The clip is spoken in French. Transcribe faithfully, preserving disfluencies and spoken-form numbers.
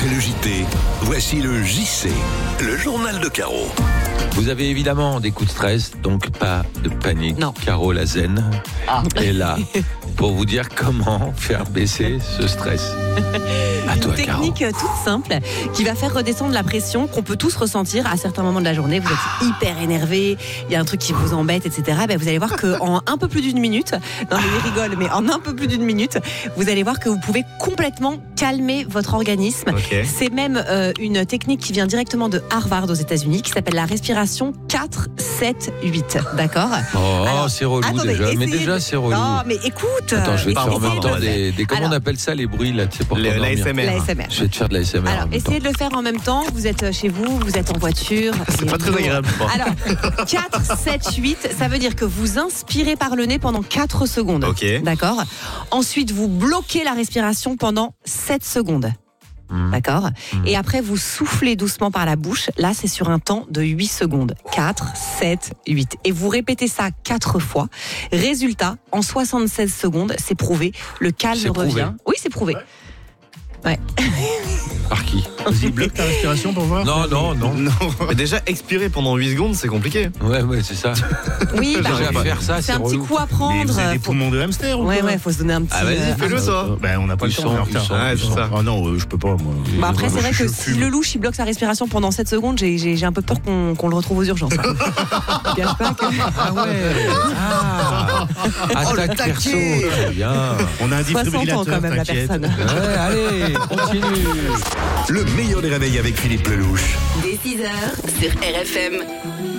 Après le J T, voici le J C, le journal de Caro. Vous avez évidemment des coups de stress, donc pas de panique. Non. Caro la zen Ah. est là pour vous dire comment faire baisser ce stress. À toi, Une Caro. technique toute simple qui va faire redescendre la pression qu'on peut tous ressentir à certains moments de la journée. Vous êtes hyper énervé, il y a un truc qui vous embête, et cetera. Ben, vous allez voir qu'en un peu plus d'une minute, non mais il rigole, mais en un peu plus d'une minute, vous allez voir que vous pouvez complètement calmer votre organisme. Okay. C'est même euh, une technique qui vient directement de Harvard aux États-Unis, qui s'appelle la respiration quatre sept huit. D'accord ? Oh, Alors, c'est relou attendez, déjà. Mais essayez déjà, de- c'est relou. Non, mais écoute. Attends, je vais te faire en pardon, même temps pardon, des, des. Comment Alors- on appelle ça, les bruits là, tu sais, pour Le- t'endormir. L'A S M R. L'A S M R. Je vais te faire de l'A S M R. en Alors, même essayez temps. de le faire en même temps. Vous êtes chez vous, vous êtes en voiture. C'est pas très agréable, je crois. Alors, quatre sept huit, ça veut dire que vous inspirez par le nez pendant quatre secondes. Ok. D'accord. Ensuite, vous bloquez la respiration pendant sept secondes. Mmh. D'accord. Mmh. Et après, vous soufflez doucement par la bouche. Là, c'est sur un temps de huit secondes. quatre, sept, huit. Et vous répétez ça quatre fois. Résultat, en soixante-seize secondes, c'est prouvé. Le calme C'est prouvé. revient. Oui, c'est prouvé. Ouais. Par qui? Vas-y, bloque ta respiration pour voir. Non, non, non. Non. Mais déjà, expirer pendant huit secondes, c'est compliqué. Ouais, ouais, c'est ça. Oui, bah, Déjà, faire ça, c'est c'est un petit relou. coup à Mais prendre. vous avez des Faut- poumons de hamster ou Ouais, quoi ouais, faut se donner un petit. Ah, vas-y, euh, fais-le, un- toi. Ben, on n'a pas Ils le temps, sont- on est en ils retard. sont- Ouais, Ils c'est sont- ça. Ah non, euh, je peux pas, moi. Bah après, c'est vrai Je que si fume. le louche il bloque sa respiration pendant sept secondes, j'ai, j'ai, j'ai un peu peur qu'on, qu'on le retrouve aux urgences. hein. Je gâche pas que- Ah ouais. Ah. Attaque perso. Très bien. On a un soixante ans défibrillateur, quand même la t'inquiète. personne. Ouais, allez, continue. Le meilleur des réveils avec Philippe Lelouch. Dès six heures sur R F M.